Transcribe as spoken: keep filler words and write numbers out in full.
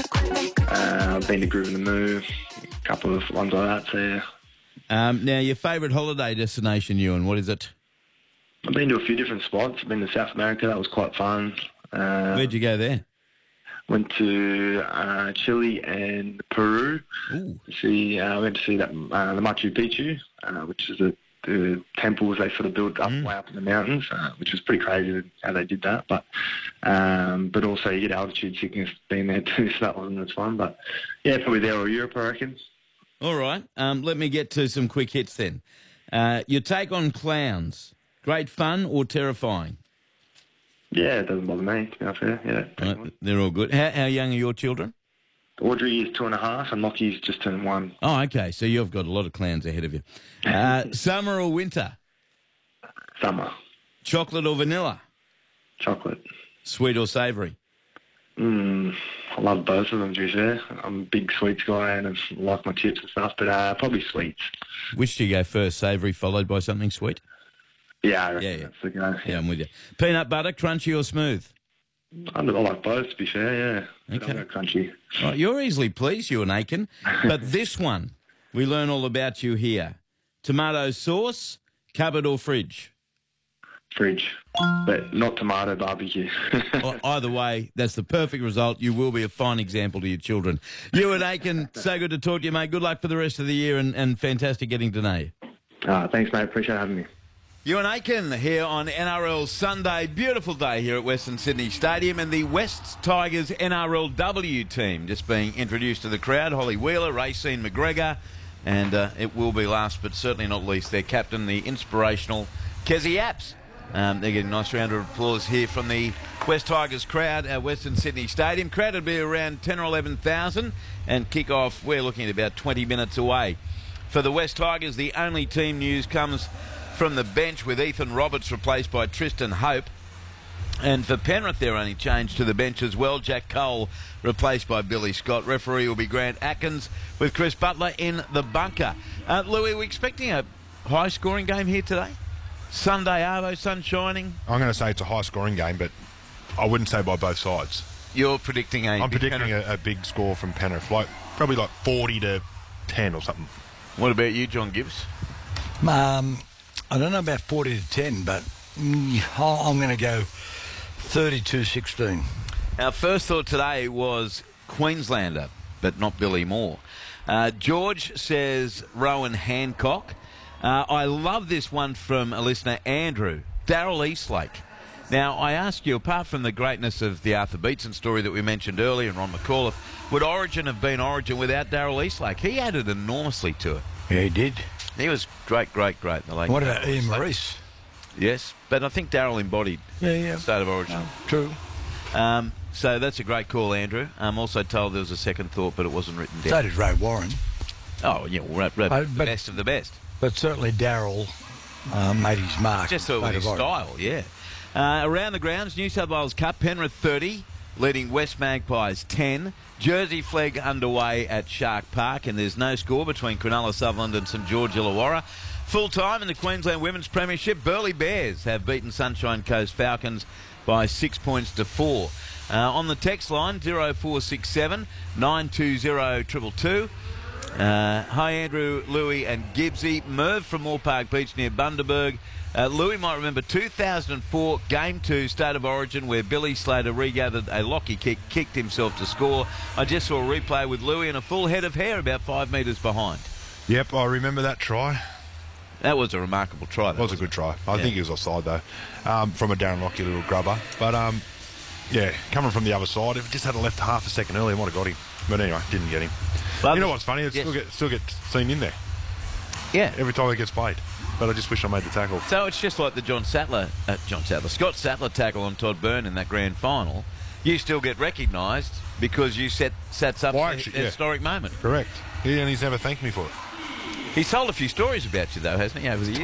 Uh, I've been to Groove in the Move, a couple of ones like that, so yeah. Um, now, your favourite holiday destination, Ewan, what is it? I've been to a few different spots. I've been to South America, that was quite fun. Uh, Where'd you go there? Went to uh, Chile and Peru. Ooh. To see, I uh, went to see that uh, the Machu Picchu, uh, which is the, the temples they sort of built up Mm. way up in the mountains, uh, which was pretty crazy how they did that. But um, but also you get altitude sickness being there too, so that wasn't as fun. But yeah, probably there or Europe, I reckon. All right. Um, let me get to some quick hits then. Uh, your take on clowns. Great fun or terrifying? Yeah, it doesn't bother me, to be honest with you. Yeah, Right, they're all good. How, how young are your children? Audrey is two and a half, and Lockie's just turned one. Oh, okay. So you've got a lot of clowns ahead of you. Uh, summer or winter? Summer. Chocolate or vanilla? Chocolate. Sweet or savoury? Mm, I love both of them, to be fair. I'm a big sweets guy and I like my chips and stuff, but uh, probably sweets. Which do you go first, savoury followed by something sweet? Yeah, I reckon Yeah, yeah. that's the go. Yeah, I'm with you. Peanut butter, crunchy or smooth? I like both, to be fair, yeah. But Okay. I'll go crunchy. Right, you're easily pleased, Ewan Aiken. But this one, we learn all about you here. Tomato sauce, cupboard or fridge? Fridge. But not tomato barbecue. Well, either way, that's the perfect result. You will be a fine example to your children. Ewan Aiken, so good to talk to you, mate. Good luck for the rest of the year and, and fantastic getting to know you. uh, thanks, mate. Appreciate having me. Ewan Aiken here on N R L Sunday. Beautiful day here at Western Sydney Stadium, and the West Tigers N R L W team just being introduced to the crowd. Holly Wheeler, Racine McGregor, and uh, it will be last but certainly not least their captain, the inspirational Kezie Apps. Um, they're getting a nice round of applause here from the West Tigers crowd at Western Sydney Stadium. Crowd will be around ten or eleven thousand, and kick-off, we're looking at about twenty minutes away. For the West Tigers, the only team news comes from the bench, with Ethan Roberts replaced by Tristan Hope. And for Penrith, their only change to the bench as well, Jack Cole replaced by Billy Scott. Referee will be Grant Atkins, with Chris Butler in the bunker. Uh, Louis, we're expecting a high-scoring game here today? Sunday arvo, sun shining. I'm going to say it's a high-scoring game, but I wouldn't say by both sides. You're predicting a... I'm predicting Penrith. a, a big score from Penrith, like probably like forty to ten or something. What about you, John Gibbs? Um, I don't know about forty to ten, but mm, I'm going to go thirty-two sixteen. Our first thought today was Queenslander, but not Billy Moore. Uh, George says Rowan Hancock. Uh, I love this one from a listener, Andrew. Daryl Eastlake. Now, I ask you, apart from the greatness of the Arthur Beetson story that we mentioned earlier and Ron McAuliffe, would Origin have been Origin without Daryl Eastlake? He added enormously to it. Yeah, he did. He was great, great, great. In the late What about Daryl Ian Eastlake. Maurice? Yes, but I think Daryl embodied Yeah, yeah. State of Origin. No, true. Um, so that's a great call, Andrew. I'm also told there was a second thought, but it wasn't written So down. did Ray Warren. Oh, yeah, well, right, right, Uh, the but- best of the best. But certainly Daryl uh, made his mark. Just thought it was State his of Origin. style, yeah. Uh, around the grounds, New South Wales Cup, Penrith thirty, leading West Magpies ten. Jersey flag underway at Shark Park, and there's no score between Cronulla Sutherland and St George Illawarra. Full time in the Queensland Women's Premiership, Burleigh Bears have beaten Sunshine Coast Falcons by six points to four. Uh, on the text line, zero four six seven nine two zero two two two. Uh, hi, Andrew, Louis and Gibbsy. Merv from Moore Park Beach near Bundaberg. Uh, Louis might remember two thousand four, Game two, State of Origin, where Billy Slater regathered a Lockie kick, kicked himself to score. I just saw a replay with Louis and a full head of hair about five metres behind. Yep, I remember that try. That was a remarkable try. It was a good try. I Yeah. think he was offside, though, um, from a Darren Lockyer little grubber. But, um, yeah, coming from the other side, if it just had left half a second earlier, might have got him. But anyway, didn't get him. But you know what's funny? It yes. still, get, still gets seen in there Yeah. every time it gets played. But I just wish I made the tackle. So it's just like the John Sattler, uh, John Sattler, Scott Sattler tackle on Todd Byrne in that grand final. You still get recognised because you set sets up Well, a actually, a yeah. historic moment. Correct. Yeah, and he's never thanked me for it. He's told a few stories about you, though, hasn't he, over the years?